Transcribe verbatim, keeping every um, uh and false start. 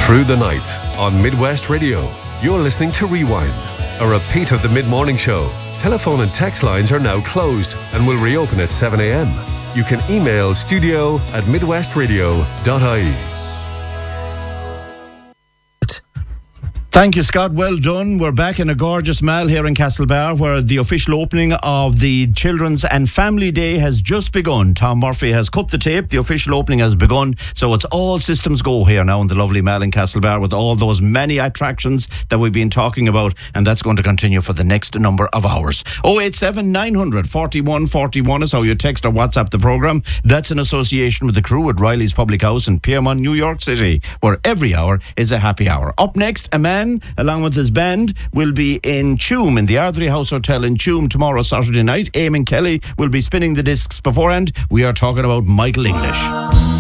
Through the night on Midwest Radio, you're listening to Rewind, a repeat of the mid-morning show. Telephone and text lines are now closed and will reopen at seven a.m. You can email studio at midwestradio dot I E. Thank you, Scott. Well done. We're back in a gorgeous mall here in Castlebar, where the official opening of the Children's and Family Day has just begun. Tom Murphy has cut the tape. The official opening has begun. So it's all systems go here now in the lovely mall in Castlebar, with all those many attractions that we've been talking about. And that's going to continue for the next number of hours. oh eight seven, nine hundred, forty-one forty-one is how you text or WhatsApp the programme. That's in association with the crew at Riley's Public House in Piermont, New York City, where every hour is a happy hour. Up next, a man along with his band will be in Tuam in the Ardrey House Hotel in Tuam tomorrow Saturday night. Eamon Kelly will be spinning the discs beforehand. We are talking about Michael English.